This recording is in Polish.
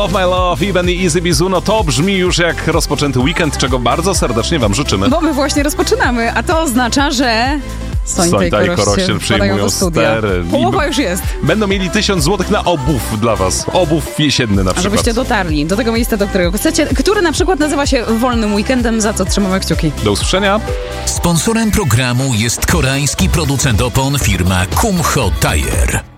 Love My Love, Even i Easy Bizuno. To brzmi już jak rozpoczęty weekend, czego bardzo serdecznie wam życzymy. Bo my właśnie rozpoczynamy, a to oznacza, że Sońta i Koroś przyjmują stery. Połowa już jest. Będą mieli 1000 złotych na obów dla was. Obów jesienny na przykład. A żebyście dotarli do tego miejsca, do którego chcecie, który na przykład nazywa się Wolnym Weekendem, za co trzymamy kciuki. Do usłyszenia. Sponsorem programu jest koreański producent opon firma Kumho Tire.